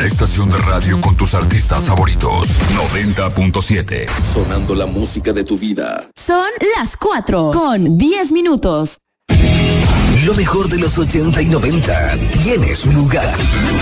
estación de radio con tus artistas favoritos. 90.7. Sonando la música de tu vida. Son las 4 con 10 minutos. Lo mejor de los 80 y 90 tiene su lugar.